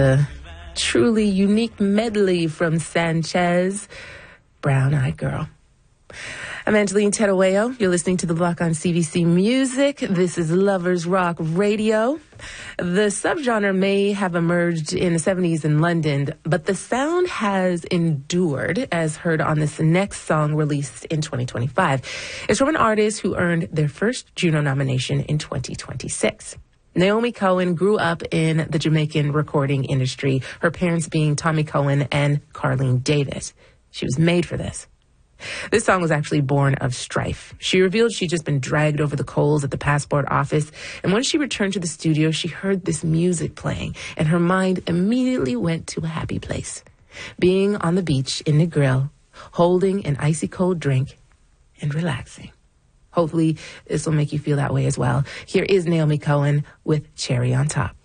A truly unique medley from Sanchez, Brown Eyed Girl. I'm Angeline Teruello. You're listening to The Block on CBC Music. This is Lovers Rock Radio. The subgenre may have emerged in the 70s in London, but the sound has endured, as heard on this next song released in 2025. It's from an artist who earned their first Juno nomination in 2026. Naomi Cohen grew up in the Jamaican recording industry, her parents being Tommy Cohen and Carlene Davis. She was made for this. This song was actually born of strife. She revealed she'd just been dragged over the coals at the passport office, and when she returned to the studio, she heard this music playing, and her mind immediately went to a happy place. Being on the beach in Negril, holding an icy cold drink, and relaxing. Hopefully, this will make you feel that way as well. Here is Naomi Cohen with Cherry on Top.